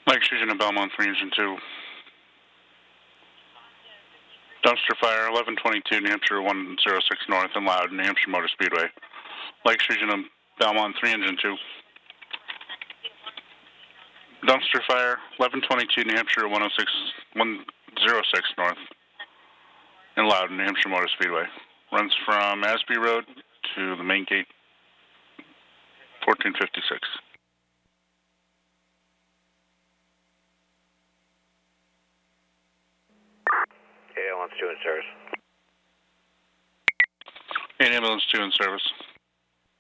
Lake Fusion and Belmont 3 Engine 2. Dumpster fire, 1122 New Hampshire 106 North and Loud, New Hampshire Motor Speedway. Lake Fusion and Belmont 3 Engine 2. Dumpster fire, 1122 New Hampshire 106 North and Loud, New Hampshire Motor Speedway. Runs from Asby Road to the main gate, 1456. Ambulance 2 in service. Ambulance 2 in service.